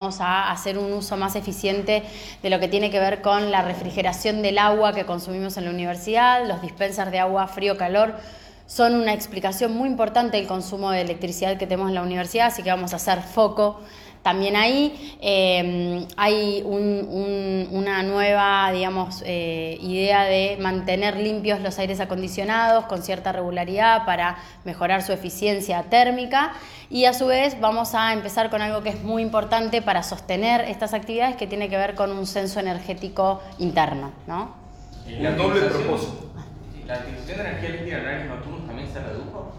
vamos a hacer un uso más eficiente de lo que tiene que ver con la refrigeración del agua que consumimos en la universidad. Los dispensers de agua frío-calor son una explicación muy importante del consumo de electricidad que tenemos en la universidad, así que vamos a hacer foco también ahí. Hay una nueva, digamos, idea de mantener limpios los aires acondicionados con cierta regularidad para mejorar su eficiencia térmica, y a su vez vamos a empezar con algo que es muy importante para sostener estas actividades, que tiene que ver con un censo energético interno, ¿no? Un doble propósito. ¿La utilización de energía eléctrica en horarios nocturnos también se redujo?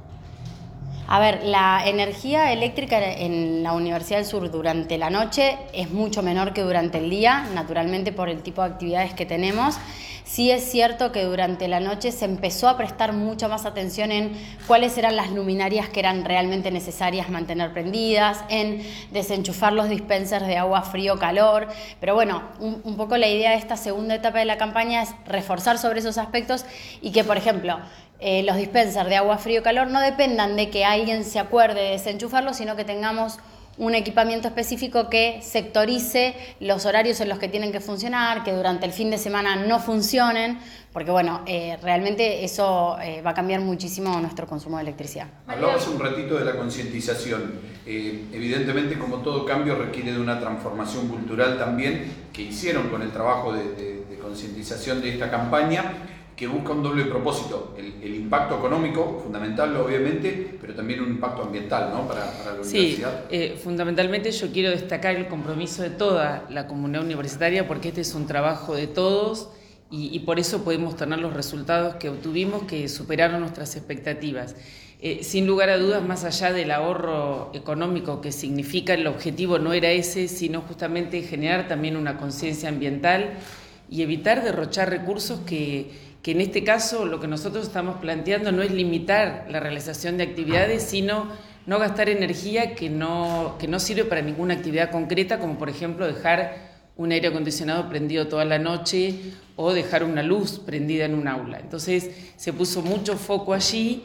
A ver, la energía eléctrica en la Universidad del Sur durante la noche es mucho menor que durante el día, naturalmente por el tipo de actividades que tenemos. Sí es cierto que durante la noche se empezó a prestar mucha más atención en cuáles eran las luminarias que eran realmente necesarias mantener prendidas, en desenchufar los dispensers de agua frío-calor, pero bueno, un poco la idea de esta segunda etapa de la campaña es reforzar sobre esos aspectos y que, por ejemplo, los dispensers de agua frío-calor no dependan de que alguien se acuerde de desenchufarlos, sino que tengamos un equipamiento específico que sectorice los horarios en los que tienen que funcionar, que durante el fin de semana no funcionen, porque bueno, realmente eso va a cambiar muchísimo nuestro consumo de electricidad. Hablabas un ratito de la concientización. Evidentemente, como todo cambio, requiere de una transformación cultural también, que hicieron con el trabajo de concientización de esta campaña, que busca un doble propósito, el impacto económico, fundamental obviamente, pero también un impacto ambiental, ¿no? para la universidad. Sí, fundamentalmente yo quiero destacar el compromiso de toda la comunidad universitaria, porque este es un trabajo de todos y por eso podemos tener los resultados que obtuvimos, que superaron nuestras expectativas. Sin lugar a dudas, más allá del ahorro económico que significa, el objetivo no era ese, sino justamente generar también una conciencia ambiental y evitar derrochar recursos que en este caso lo que nosotros estamos planteando no es limitar la realización de actividades, sino no gastar energía que no sirve para ninguna actividad concreta, como por ejemplo dejar un aire acondicionado prendido toda la noche o dejar una luz prendida en un aula. Entonces se puso mucho foco allí.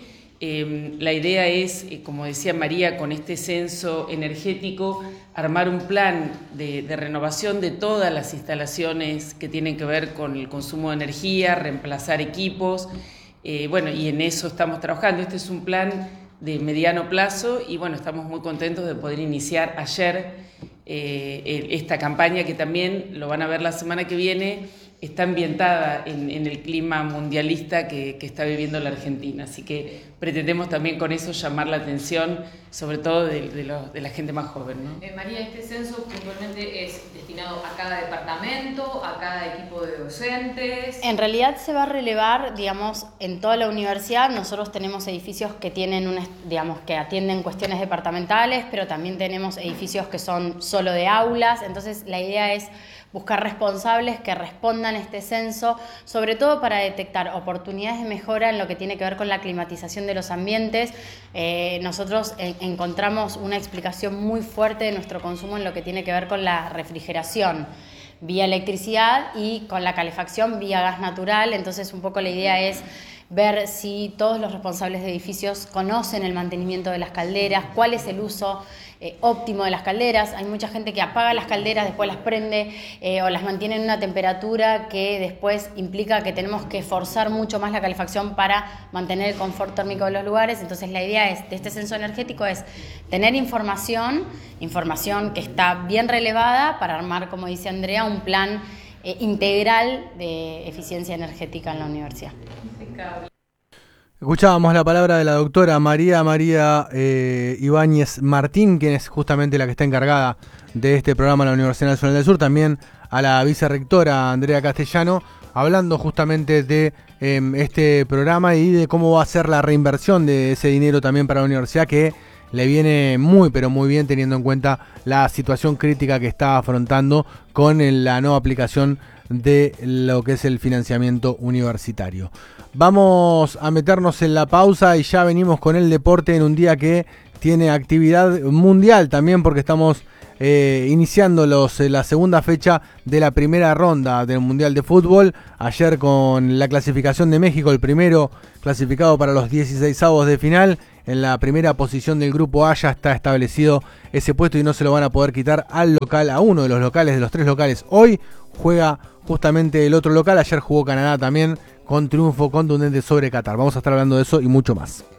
La idea es, como decía María, con este censo energético, armar un plan de renovación de todas las instalaciones que tienen que ver con el consumo de energía, reemplazar equipos, bueno, y en eso estamos trabajando. Este es un plan de mediano plazo y bueno, estamos muy contentos de poder iniciar ayer esta campaña, que también lo van a ver la semana que viene. Está ambientada en el clima mundialista que está viviendo la Argentina, así que pretendemos también con eso llamar la atención, sobre todo de la gente más joven, ¿no? María, este censo puntualmente es destinado a cada departamento, a cada equipo de docentes. En realidad se va a relevar, digamos, en toda la universidad. Nosotros tenemos edificios que tienen que atienden cuestiones departamentales, pero también tenemos edificios que son solo de aulas. Entonces la idea es buscar responsables que respondan a este censo, sobre todo para detectar oportunidades de mejora en lo que tiene que ver con la climatización de los ambientes. Nosotros encontramos una explicación muy fuerte de nuestro consumo en lo que tiene que ver con la refrigeración vía electricidad y con la calefacción vía gas natural. Entonces un poco la idea es ver si todos los responsables de edificios conocen el mantenimiento de las calderas, cuál es el uso óptimo de las calderas. Hay mucha gente que apaga las calderas, después las prende o las mantiene en una temperatura que después implica que tenemos que forzar mucho más la calefacción para mantener el confort térmico de los lugares. Entonces la idea de este censo energético es tener información que está bien relevada para armar, como dice Andrea, un plan integral de eficiencia energética en la universidad. Escuchábamos la palabra de la doctora María Ibáñez Martín, quien es justamente la que está encargada de este programa en la Universidad Nacional del Sur, también a la vicerrectora Andrea Castellano, hablando justamente de este programa y de cómo va a ser la reinversión de ese dinero también para la universidad, que le viene muy pero muy bien, teniendo en cuenta la situación crítica que está afrontando con la nueva aplicación de lo que es el financiamiento universitario. Vamos a meternos en la pausa y ya venimos con el deporte en un día que tiene actividad mundial también, porque estamos iniciando la segunda fecha de la primera ronda del Mundial de Fútbol. Ayer con la clasificación de México, el primero clasificado para los 16avos de final. En la primera posición del grupo A ya está establecido ese puesto y no se lo van a poder quitar al local, a uno de los locales, de los 3 locales. Hoy juega justamente el otro local. Ayer jugó Canadá también con triunfo contundente sobre Qatar. Vamos a estar hablando de eso y mucho más.